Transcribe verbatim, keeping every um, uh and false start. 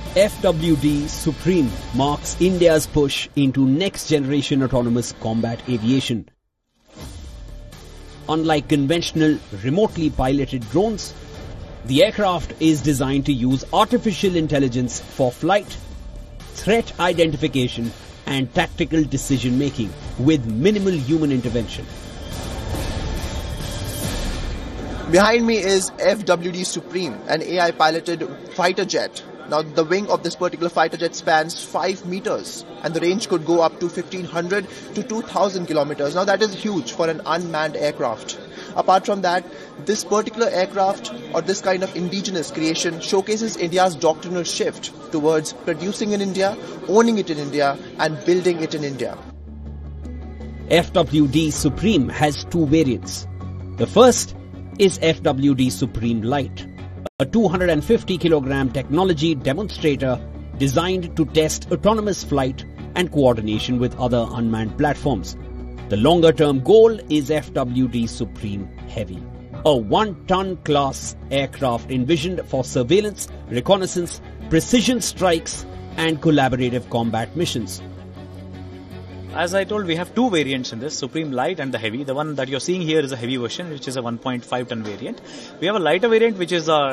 F W D Supreme marks India's push into next-generation autonomous combat aviation. Unlike conventional remotely piloted drones, the aircraft is designed to use artificial intelligence for flight, threat identification and tactical decision-making with minimal human intervention. Behind me is F W D Supreme, an A I-piloted fighter jet. Now, the wing of this particular fighter jet spans five meters and the range could go up to fifteen hundred to two thousand kilometers. Now, that is huge for an unmanned aircraft. Apart from that, this particular aircraft or this kind of indigenous creation showcases India's doctrinal shift towards producing in India, owning it in India and building it in India. F W D Supreme has two variants. The first is F W D Supreme Lite, a two hundred fifty kilogram technology demonstrator designed to test autonomous flight and coordination with other unmanned platforms. The longer-term goal is F W D Supreme Heavy, a one-ton class aircraft envisioned for surveillance, reconnaissance, precision strikes and collaborative combat missions. As I told, we have two variants in this, Supreme Light and the Heavy. The one that you're seeing here is a heavy version, which is a one point five ton variant. We have a lighter variant, which is a